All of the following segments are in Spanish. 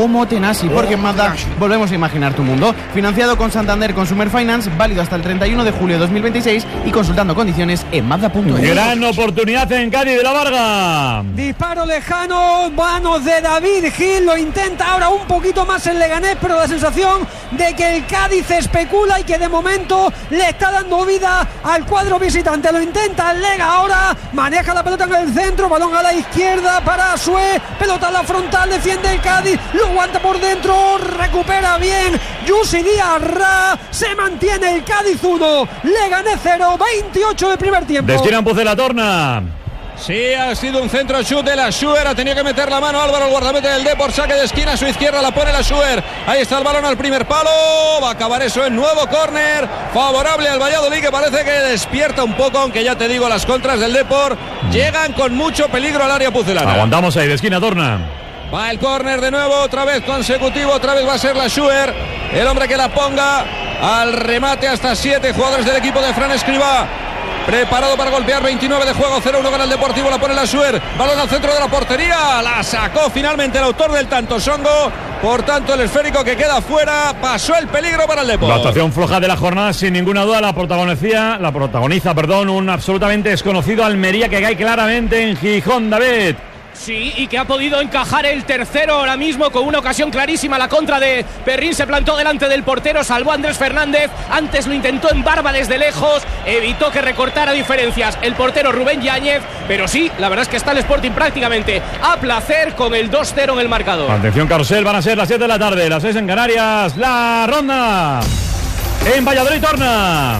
como Tenassi, porque en Mazda volvemos a imaginar tu mundo. Financiado con Santander Consumer Finance, válido hasta el 31 de julio de 2026 y consultando condiciones en Mazda.es. Gran oportunidad en Cádiz de la Varga. Disparo lejano, manos de David Gil, lo intenta ahora un poquito más el Leganés, pero la sensación de que el Cádiz especula y que de momento le está dando vida al cuadro visitante. Lo intenta el Lega ahora, maneja la pelota en el centro, balón a la izquierda para Sue, pelota a la frontal, defiende el Cádiz, lo aguanta por dentro, recupera bien Yusi Díaz Ra, se mantiene el Cádiz 1, Leganés 0, 28 de primer tiempo. De esquina en Pucela-Torna. Sí, ha sido un centro shoot de la Schuer, ha tenido que meter la mano Álvaro, el guardameta del Depor, saque de esquina a su izquierda, la pone la Schuer, ahí está el balón al primer palo, va a acabar eso en nuevo córner, favorable al Valladolid, que parece que despierta un poco, aunque ya te digo, las contras del Depor llegan con mucho peligro al área pucelana. Aguantamos ahí, de esquina Torna. Va el córner de nuevo, otra vez consecutivo, otra vez va a ser la Schuer, el hombre que la ponga al remate, hasta 7 jugadores del equipo de Fran Escribá. Preparado para golpear, 29 de juego, 0-1 gana el Deportivo, la pone la Schuer, balón al centro de la portería, la sacó finalmente el autor del tanto Songo, por tanto el esférico que queda fuera, pasó el peligro para el Depor. La actuación floja de la jornada, sin ninguna duda, la protagoniza, un absolutamente desconocido Almería que cae claramente en Gijón, David. Sí, y que ha podido encajar el tercero ahora mismo con una ocasión clarísima. La contra de Perrín se plantó delante del portero, salvó a Andrés Fernández. Antes lo intentó en Barba desde lejos, evitó que recortara diferencias el portero Rubén Yáñez. Pero sí, la verdad es que está el Sporting prácticamente a placer con el 2-0 en el marcador. Atención, carrusel, van a ser las 7 de la tarde, las 6 en Canarias. La ronda en Valladolid, Torna.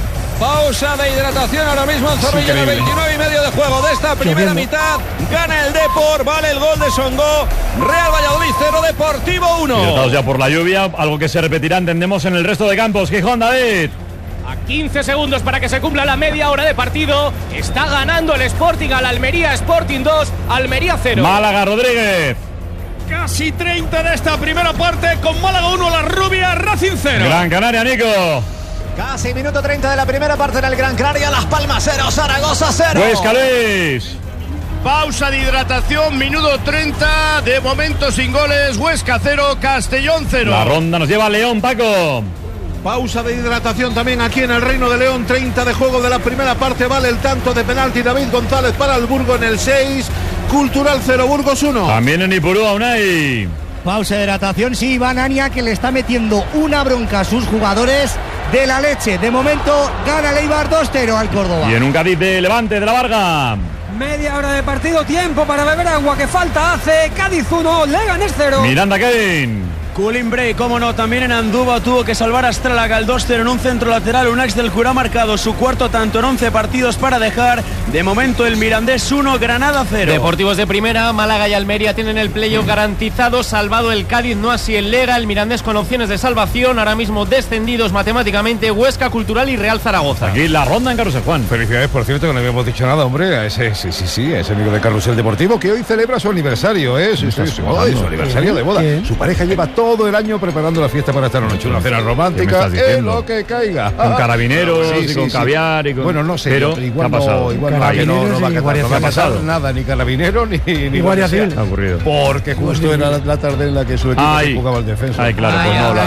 Pausa de hidratación ahora mismo en Zorrilla, en el 29 y medio de juego de esta primera mitad. Gana el Depor, vale el gol de Songo. Real Valladolid 0, Deportivo 1. Hidratados ya por la lluvia, algo que se repetirá, entendemos, en el resto de campos. Gijón, David. A 15 segundos para que se cumpla la media hora de partido. Está ganando el Sporting al Almería, Sporting 2, Almería 0. Málaga, Rodríguez. Casi 30 de esta primera parte, con Málaga 1, la Rubia, Racing 0. Gran Canaria, Nico. Casi minuto 30 de la primera parte en el Gran Canaria. Las Palmas 0, Zaragoza 0. Huesca, Luis. Pausa de hidratación, minuto 30. De momento sin goles. Huesca 0, Castellón 0. La ronda nos lleva a León, Paco. Pausa de hidratación también aquí en el Reino de León. 30 de juego de la primera parte. Vale el tanto de penalti David González para el Burgo en el 6. Cultural 0, Burgos 1. También en Ipurúa, Unai. Pausa de hidratación, sí, Iván Ania, que le está metiendo una bronca a sus jugadores de la leche. De momento gana el Eibar 2-0 al Córdoba. Y en un Cádiz de Levante, de la Varga. Media hora de partido, tiempo para beber agua, que falta hace. Cádiz 1, Leganés 0. Miranda, Kevin. Cooling break, cómo no, también en Andúba tuvo que salvar a Estralaga el 2-0 en un centro lateral. Un ex del Jurá ha marcado su cuarto tanto en 11 partidos para dejar. De momento el Mirandés 1, Granada 0. Deportivos de primera, Málaga y Almería tienen el playoff garantizado, salvado el Cádiz, no así el Lega, el Mirandés con opciones de salvación, ahora mismo descendidos matemáticamente, Huesca, Cultural y Real Zaragoza. Aquí la ronda en Carrusel, Juan. Felicidades, por cierto, que no habíamos dicho nada, hombre, a ese amigo de Carrusel Deportivo que hoy celebra su aniversario, su aniversario de boda. Su pareja lleva todo el año preparando la fiesta para esta noche, una cena romántica, lo que caiga. Con carabineros y con caviar y con... Bueno, no sé, pero igual ¿qué ha pasado? No va a pasar nada, ni carabinero ni Guardia Civil. Ha ocurrido. Porque justo era la tarde en la que su equipo jugaba el defensa. Ay, claro, pues no,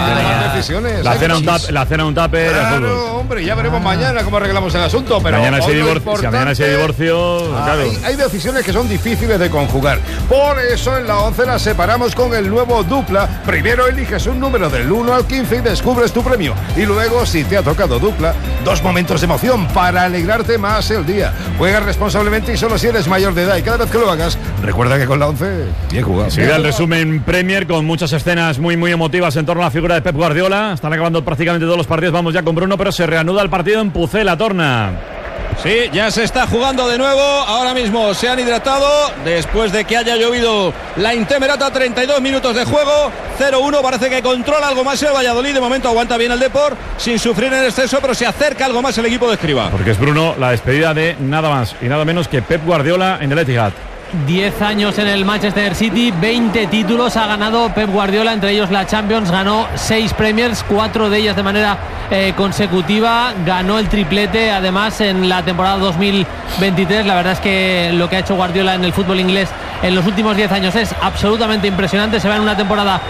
la cena un tupper. Claro, hombre, ya veremos mañana cómo arreglamos el asunto, pero mañana se divorcio, claro. Hay decisiones que son difíciles de conjugar. Por eso en la 11 las separamos con el nuevo dupla. Primero eliges un número del 1 al 15 y descubres tu premio. Y luego, si te ha tocado dupla, 2 momentos de emoción para alegrarte más el día. Juega responsablemente y solo si eres mayor de edad. Y cada vez que lo hagas, recuerda que con la 11, bien jugado. Sigue el resumen Premier con muchas escenas muy emotivas en torno a la figura de Pep Guardiola. Están acabando prácticamente todos los partidos. Vamos ya con Bruno, pero se reanuda el partido en Pucela, Torna. Sí, ya se está jugando de nuevo. Ahora mismo se han hidratado después de que haya llovido la Intemerata. 32 minutos de juego, 0-1. Parece que controla algo más el Valladolid. De momento aguanta bien el Depor sin sufrir en exceso, pero se acerca algo más el equipo de Escribá. Porque es, Bruno, la despedida de nada más y nada menos que Pep Guardiola en el Etihad. 10 años en el Manchester City, 20 títulos ha ganado Pep Guardiola, entre ellos la Champions, ganó 6 Premiers, 4 de ellas de manera consecutiva, ganó el triplete además en la temporada 2023. La verdad es que lo que ha hecho Guardiola en el fútbol inglés en los últimos 10 años es absolutamente impresionante. Se va en una temporada